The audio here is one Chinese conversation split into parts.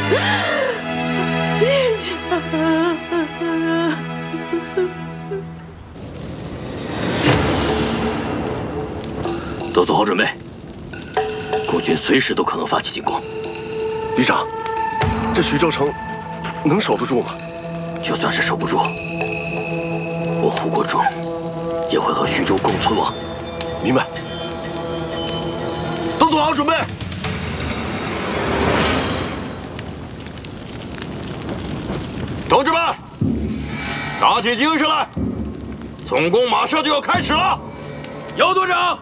叶家， 都做好准备，共军随时都可能发起进攻。 旅长，这徐州城能守得住吗？ 就算是守不住，我胡国忠也会和徐州共存亡。 明白。 都做好准备。 同志们，打起精神来！总攻马上就要开始了。 姚队长，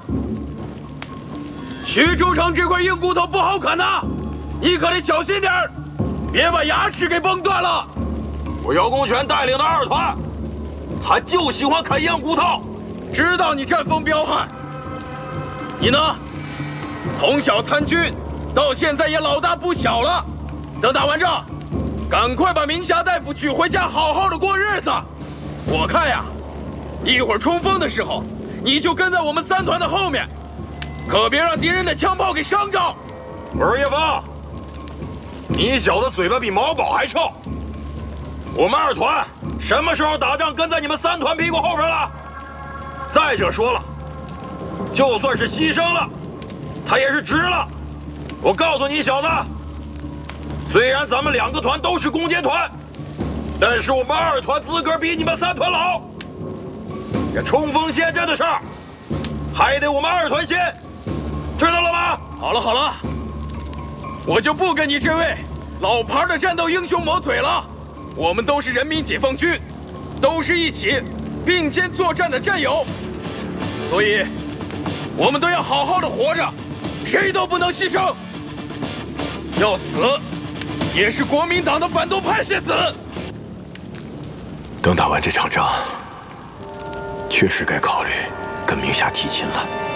徐州城这块硬骨头不好砍呐，你可得小心点儿，别把牙齿给崩断了。 我姚公权带领的二团，他就喜欢啃硬骨头。 知道你战风彪悍，你呢？从小参军，到现在也老大不小了。等打完仗，赶快把明霞大夫娶回家，好好的过日子。我看呀，一会儿冲锋的时候，你就跟在我们三团的后面，可别让敌人的枪炮给伤着。 二叶峰，你小子嘴巴比毛宝还臭！我们二团什么时候打仗跟在你们三团屁股后边了？再者说了，就算是牺牲了，他也是值了。我告诉你小子，虽然咱们两个团都是攻坚团，但是我们二团资格比你们三团老。这冲锋陷阵的事儿，还得我们二团先，知道了吗？ 好了好了，我就不跟你这位老牌的战斗英雄磨嘴了。我们都是人民解放军，都是一起并肩作战的战友，所以我们都要好好的活着，谁都不能牺牲。要死，也是国民党的反动派先死。 等打完这场仗，确实该考虑跟明霞提亲了。